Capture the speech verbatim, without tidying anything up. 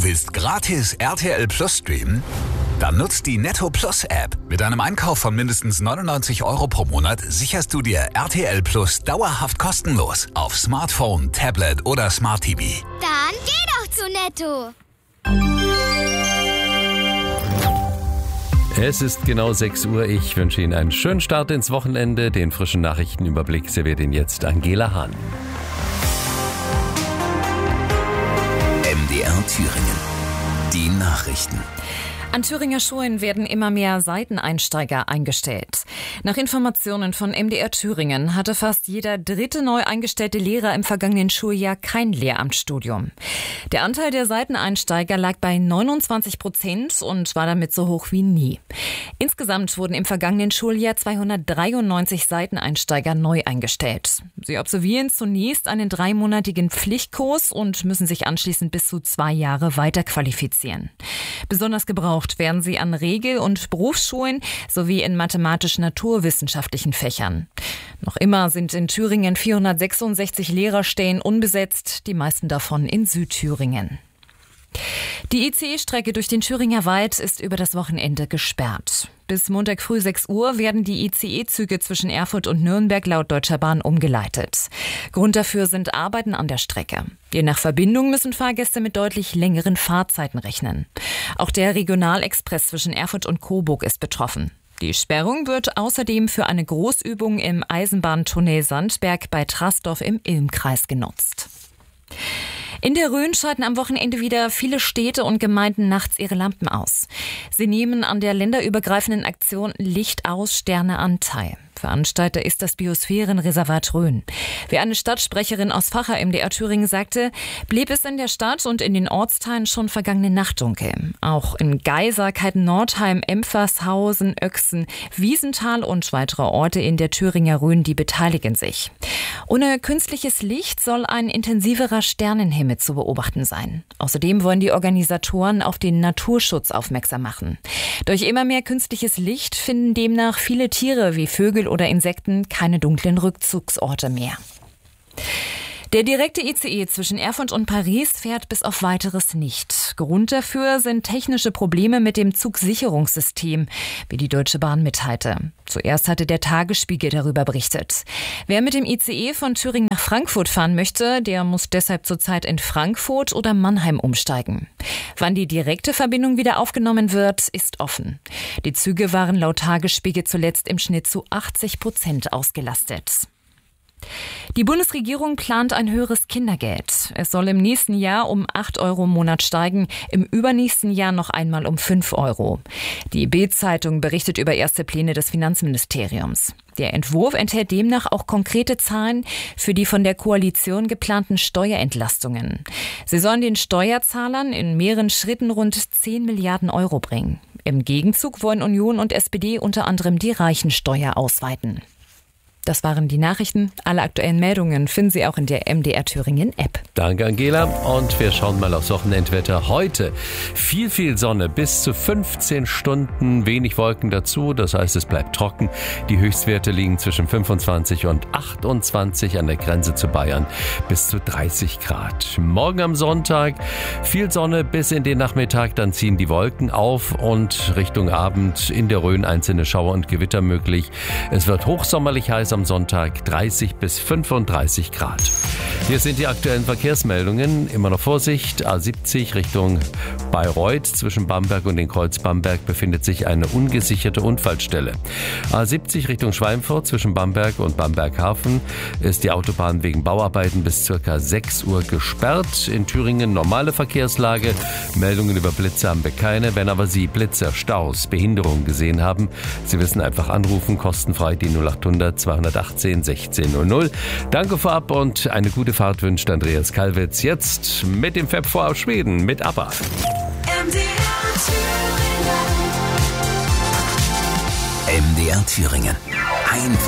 willst gratis R T L Plus streamen? Dann nutzt die Netto Plus App. Mit einem Einkauf von mindestens neunundneunzig Euro pro Monat sicherst du dir R T L Plus dauerhaft kostenlos auf Smartphone, Tablet oder Smart T V. Dann geh doch zu Netto. Es ist genau sechs Uhr. Ich wünsche Ihnen einen schönen Start ins Wochenende. Den frischen Nachrichtenüberblick serviert Ihnen jetzt Angela Hahn. M D R Thüringen. Die Nachrichten. An Thüringer Schulen werden immer mehr Seiteneinsteiger eingestellt. Nach Informationen von M D R Thüringen hatte fast jeder dritte neu eingestellte Lehrer im vergangenen Schuljahr kein Lehramtsstudium. Der Anteil der Seiteneinsteiger lag bei neunundzwanzig Prozent und war damit so hoch wie nie. Insgesamt wurden im vergangenen Schuljahr zweihundertdreiundneunzig Seiteneinsteiger neu eingestellt. Sie absolvieren zunächst einen dreimonatigen Pflichtkurs und müssen sich anschließend bis zu zwei Jahre weiterqualifizieren. Besonders gebraucht werden sie an Regel- und Berufsschulen sowie in mathematisch-naturwissenschaftlichen Fächern. Noch immer sind in Thüringen vierhundertsechsundsechzig Lehrerstellen unbesetzt, die meisten davon in Südthüringen. Die I C E-Strecke durch den Thüringer Wald ist über das Wochenende gesperrt. Bis Montag früh sechs Uhr werden die I C E-Züge zwischen Erfurt und Nürnberg laut Deutscher Bahn umgeleitet. Grund dafür sind Arbeiten an der Strecke. Je nach Verbindung müssen Fahrgäste mit deutlich längeren Fahrzeiten rechnen. Auch der Regionalexpress zwischen Erfurt und Coburg ist betroffen. Die Sperrung wird außerdem für eine Großübung im Eisenbahntunnel Sandberg bei Trasdorf im Ilmkreis genutzt. In der Rhön schalten am Wochenende wieder viele Städte und Gemeinden nachts ihre Lampen aus. Sie nehmen an der länderübergreifenden Aktion Licht aus, Sterne an teil. Veranstalter ist das Biosphärenreservat Rhön. Wie eine Stadtsprecherin aus Vacha M D R Thüringen sagte, blieb es in der Stadt und in den Ortsteilen schon vergangene Nacht dunkel. Auch in Geisa, Kalten-Nordheim, Empfershausen, Oechsen, Wiesenthal und weitere Orte in der Thüringer Rhön, die beteiligen sich. Ohne künstliches Licht soll ein intensiverer Sternenhimmel zu beobachten sein. Außerdem wollen die Organisatoren auf den Naturschutz aufmerksam machen. Durch immer mehr künstliches Licht finden demnach viele Tiere wie Vögel oder Insekten keine dunklen Rückzugsorte mehr. Der direkte I C E zwischen Erfurt und Paris fährt bis auf Weiteres nicht. Grund dafür sind technische Probleme mit dem Zugsicherungssystem, wie die Deutsche Bahn mitteilte. Zuerst hatte der Tagesspiegel darüber berichtet. Wer mit dem I C E von Thüringen nach Frankfurt fahren möchte, der muss deshalb zurzeit in Frankfurt oder Mannheim umsteigen. Wann die direkte Verbindung wieder aufgenommen wird, ist offen. Die Züge waren laut Tagesspiegel zuletzt im Schnitt zu achtzig Prozent ausgelastet. Die Bundesregierung plant ein höheres Kindergeld. Es soll im nächsten Jahr um acht Euro im Monat steigen, im übernächsten Jahr noch einmal um fünf Euro. Die Bild-Zeitung berichtet über erste Pläne des Finanzministeriums. Der Entwurf enthält demnach auch konkrete Zahlen für die von der Koalition geplanten Steuerentlastungen. Sie sollen den Steuerzahlern in mehreren Schritten rund zehn Milliarden Euro bringen. Im Gegenzug wollen Union und S P D unter anderem die Reichensteuer ausweiten. Das waren die Nachrichten. Alle aktuellen Meldungen finden Sie auch in der M D R Thüringen App. Danke, Angela. Und wir schauen mal aufs Wochenendwetter. Heute viel, viel Sonne, bis zu fünfzehn Stunden, wenig Wolken dazu. Das heißt, es bleibt trocken. Die Höchstwerte liegen zwischen fünfundzwanzig und achtundzwanzig, an der Grenze zu Bayern bis zu dreißig Grad. Morgen am Sonntag viel Sonne bis in den Nachmittag. Dann ziehen die Wolken auf und Richtung Abend in der Rhön einzelne Schauer und Gewitter möglich. Es wird hochsommerlich heiß am Sonntag, dreißig bis fünfunddreißig Grad. Hier sind die aktuellen Verkehrsmeldungen. Immer noch Vorsicht. A siebzig Richtung Bayreuth. Zwischen Bamberg und den Kreuz Bamberg befindet sich eine ungesicherte Unfallstelle. A siebzig Richtung Schweinfurt. Zwischen Bamberg und Bamberg-Hafen ist die Autobahn wegen Bauarbeiten bis circa sechs Uhr gesperrt. In Thüringen normale Verkehrslage. Meldungen über Blitze haben wir keine. Wenn aber Sie Blitze, Staus, Behinderungen gesehen haben, Sie wissen, einfach anrufen. Kostenfrei die null achthundert zweihundertachtzehn sechzehn null null. Danke vorab und eine gute Fahrt wünscht Andreas Kalwitz. Jetzt mit dem Fab vor aus Schweden mit ABBA. M D R Thüringen. Ein